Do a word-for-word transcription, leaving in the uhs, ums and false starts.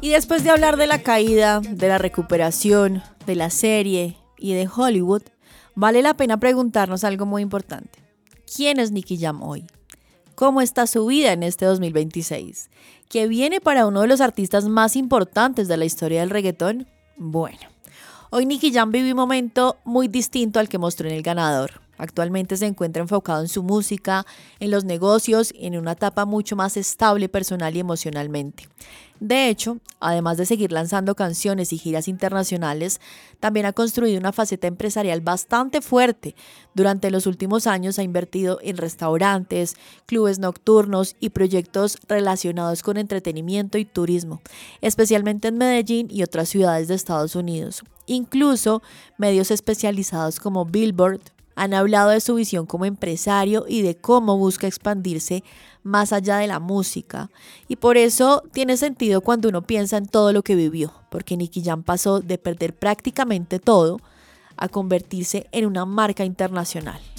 Y después de hablar de la caída, de la recuperación, de la serie y de Hollywood, vale la pena preguntarnos algo muy importante. ¿Quién es Nicky Jam hoy? ¿Cómo está su vida en este dos mil veintiséis? ¿Qué viene para uno de los artistas más importantes de la historia del reggaetón? Bueno, hoy Nicky Jam vive un momento muy distinto al que mostró en El Ganador. Actualmente se encuentra enfocado en su música, en los negocios y en una etapa mucho más estable personal y emocionalmente. De hecho, además de seguir lanzando canciones y giras internacionales, también ha construido una faceta empresarial bastante fuerte. Durante los últimos años ha invertido en restaurantes, clubes nocturnos y proyectos relacionados con entretenimiento y turismo, especialmente en Medellín y otras ciudades de Estados Unidos. Incluso medios especializados como Billboard han hablado de su visión como empresario y de cómo busca expandirse más allá de la música. Y por eso tiene sentido cuando uno piensa en todo lo que vivió, porque Nicky Jam pasó de perder prácticamente todo a convertirse en una marca internacional.